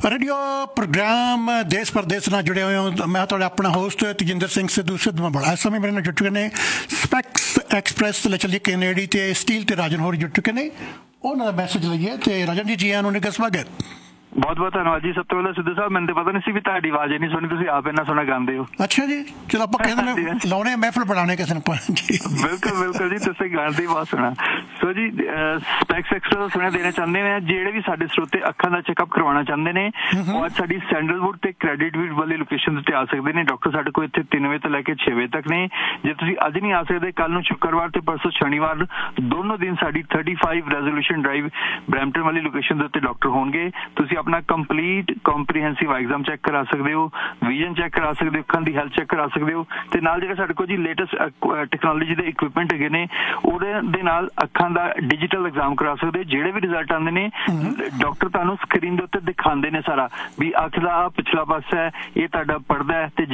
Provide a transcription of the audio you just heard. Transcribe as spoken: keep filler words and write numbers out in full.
Radio programme देश परदेस नाल जुड़े हुए हो। मैं तुहाडा अपना होस्ट तजिंदर सिंह सिद्धू सिद्धू में बड़ा इस समय मेरे नाल जुड़ चुके ने स्पैक्स एक्सप्रैस ले चलिए कैनेडी ते स्टील ते राजन होर जुड़ चुके ने। उन्होंने मैसेज लईए ते राजन जी जी आन उन्हें स्वागत। बहुत बहुत धन्यवाद जी। सब तो पहले सिद्धू साहब, मैंने पता नहीं सी भी ਤੁਹਾਡੀ ਆਵਾਜ਼ ਨਹੀਂ ਸੁਣੀ, ਤੁਸੀਂ ਆਪ ਇੰਨਾ ਸੋਹਣਾ ਗਾਉਂਦੇ ਹੋ। ਅੱਛਾ ਜੀ, ਚਲੋ ਆਪਾਂ ਕਿਸੇ ਨੇ ਲਾਉਣੇ ਮਹਿਫਲ ਬਣਾਉਣੇ ਕਿਸੇ ਨੇ। ਬਿਲਕੁਲ ਬਿਲਕੁਲ ਜੀ, ਤੁਸੀਂ ਗਾਉਂਦੇ ਬਹੁਤ ਸੋਹਣਾ। ਸੋ ਜੀ ਸਪੈਕਸ ਐਕਸਟਰਾ ਦਾ ਸੁਣਿਆ ਦੇਣਾ ਚਾਹੁੰਦੇ ਨੇ ਜਿਹੜੇ ਵੀ ਸਾਡੇ ਸਰੋਤੇ ਅੱਖਾਂ ਦਾ ਚੈੱਕਅਪ ਕਰਵਾਉਣਾ ਚਾਹੁੰਦੇ ਨੇ, ਉਹ ਅੱਜ ਸਾਡੀ ਸੈਂਡਲਵੁੱਡ ਤੇ ਕ੍ਰੈਡਿਟਵੁੱਡ ਵਾਲੀ ਲੋਕੇਸ਼ਨ ਤੇ ਆ ਸਕਦੇ ਨੇ। ਡਾਕਟਰ ਸਾਡੇ ਕੋਲ ਇੱਥੇ ਤਿੰਨ ਵਜੇ ਤੋਂ ਲੈ ਕੇ ਛੇ ਵਜੇ ਤੱਕ ਨੇ। ਜੇ ਤੁਸੀਂ ਅੱਜ ਨਹੀਂ ਆ ਸਕਦੇ, ਕੱਲ ਨੂੰ ਸ਼ੁੱਕਰਵਾਰ ਤੇ ਪਰਸੋਂ ਸ਼ਨੀਵਾਰ ਦੋਨੋਂ ਦਿਨ ਸਾਡੀ thirty five resolution drive Brampton ਵਾਲੀ ਲੋਕੇਸ਼ਨ ਦੇ ਉੱਤੇ ਡਾਕਟਰ ਹੋਣਗੇ। ਤੁਸੀਂ ਆਪਣਾ ਕੰਪਲੀਟ ਕੰਪਰੀਹੈਂਸਿਵ ਐਗਜ਼ਾਮ ਚੈੱਕ ਕਰਾ ਸਕਦੇ ਹੋ, ਵਿਜ਼ਨ ਚੈੱਕ ਕਰਾ ਸਕਦੇ ਹੋ, ਅੱਖਾਂ ਦੀ ਹੈਲਥ ਚੈੱਕ ਕਰਾ ਸਕਦੇ ਹੋ ਤੇ ਨਾਲ ਜਿਹੜਾ ਸਾਡੇ ਕੋਲ ਜੀ ਲੇਟੈਸਟ ਟੈਕਨੋਲੋਜੀ ਦੇ ਇਕਵਿਪਮੈਂਟ ਹੈਗੇ ਨੇ ਉਹਦੇ ਦੇ ਨਾਲ ਅੱਖਾਂ ਦਾ ਡਿਜੀਟਲ ਐਗਜ਼ਾਮ ਕਰਾ ਸਕਦੇ ਹੋ। ਜਿਹੜੇ ਵੀ ਰਿਜ਼ਲਟ ਆਉਂਦੇ ਨੇ ਡਾਕਟਰ ਤੁਹਾਨੂੰ ਸਕਰੀਨ ਦੇ ਉੱਤੇ ਦਿਖਾਉਂਦੇ ਨੇ ਸਾਰਾ ਵੀ ਅੱਖ ਦਾ ਪਿਛਲਾ ਪਾਸਾ ਹੈ, ਇਹ ਤੁਹਾਡਾ ਪੜਦਾ ਹੈ ਤੇ